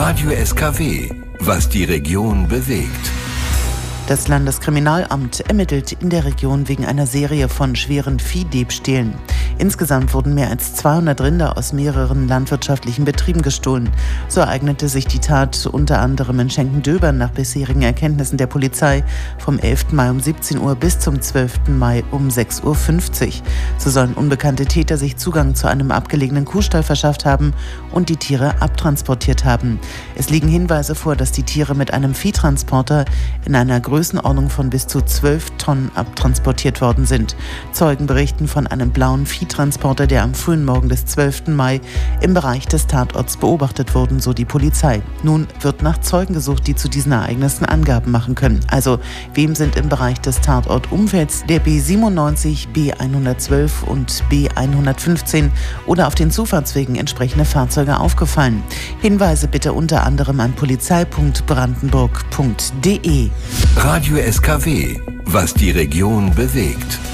Radio SKW, was die Region bewegt. Das Landeskriminalamt ermittelt in der Region wegen einer Serie von schweren Viehdiebstählen. Insgesamt wurden mehr als 200 Rinder aus mehreren landwirtschaftlichen Betrieben gestohlen. So ereignete sich die Tat unter anderem in Schenkendöbern nach bisherigen Erkenntnissen der Polizei vom 11. Mai um 17 Uhr bis zum 12. Mai um 6.50 Uhr. So sollen unbekannte Täter sich Zugang zu einem abgelegenen Kuhstall verschafft haben und die Tiere abtransportiert haben. Es liegen Hinweise vor, dass die Tiere mit einem Viehtransporter in einer Größenordnung von bis zu 12 Tonnen abtransportiert worden sind. Zeugen berichten von einem blauen Viehtransporter, der am frühen Morgen des 12. Mai im Bereich des Tatorts beobachtet wurden, so die Polizei. Nun wird nach Zeugen gesucht, die zu diesen Ereignissen Angaben machen können. Also, wem sind im Bereich des Tatortumfelds der B97, B112 und B115 oder auf den Zufahrtswegen entsprechende Fahrzeuge aufgefallen? Hinweise bitte unter anderem an polizei.brandenburg.de. Radio SKW, was die Region bewegt.